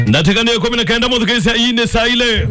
Natekania 19 muthikisi ya ine saa ile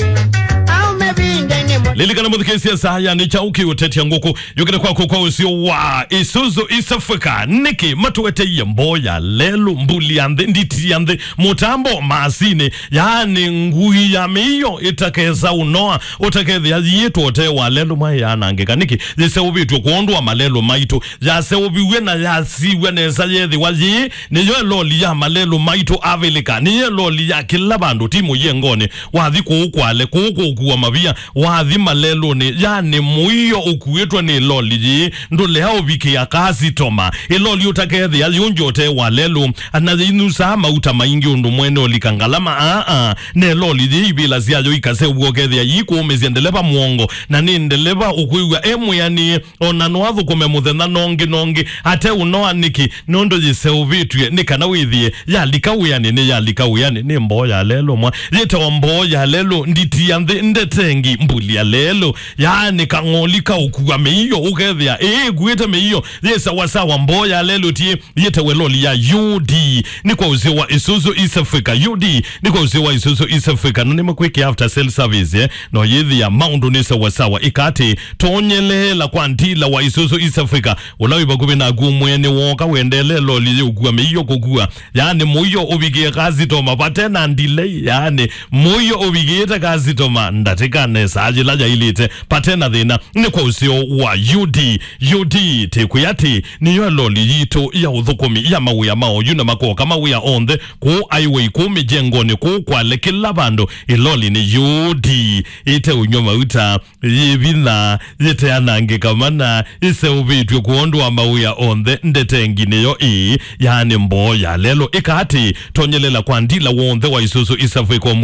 Lilikana muthikisi ya saa ya ni chauki uteti nguku yukina kwa usio wa Isuzu Isafrika Niki matuwete yemboya lelu mbuli yande nditi yande mutambo maasine yani ngui ya miyo itakeza unoa utakezi ya yetu ote wa lelu maya anangeka Niki yase ubitu kuondwa malelu maitu yase ubiwe na yasiwe na yethi wazi ni yoe loli ya malelu maitu avelika ni yoe loli ya kila bandu timu yengone wathi kuukwale kuukuwa mavia wathi malelo ni yani muyo ukuitwa ni loli ndole hao wiki ya kasi toma iloli utakethi yunjote walelo anazinusa mauta maingi undu mwene olikangalama ne loli ibila ziajo ikase ugokethi ya yiku umeziendeleba muongo na ni ndeleba ukuiwa emu yani onanuathu kume muthena nongi ate unoa Niki nondo jise uvitue nikana withie yalikawiyani ni yalikawiyani ni mboya lelo mwa yeta mboya lelo nditi yandhe ndetengi mbuli ya lelo yani kangolika ukuwa meiyo ukethia guita meiyo yesa wasawa mboya lelo tie yeta weloli ya UD ni kwa uzio wa Isuzu Isafrika UD ni kwa uzio wa Isuzu Isafrika nani makweki after sale service no yithi ya maundu nisa wasawa ikati tonyelehela kwa ntila wa Isuzu Isafrika ulawiba kubina gumwene woka wendele loli ukuwa meiyo kukua yani muyo ubigie kazi toma patena ndile yani muyo ubigie kazi toma ndatikane saji laja ilite patena dhina ni kwa usio wa UD tekuyati ni yo loli yito ya udhukumi ya mao yuna mako kama we are on the ku highway kumi jengoni ku kwa lekila bando iloli ni UD ite unyoma uta yibina yite anange kamana ise uvitu kuondwa mauya on the ndetengi niyo yani mboya lelo ikati tonyelela kwa ndila wonde wa Isuzu Isafrika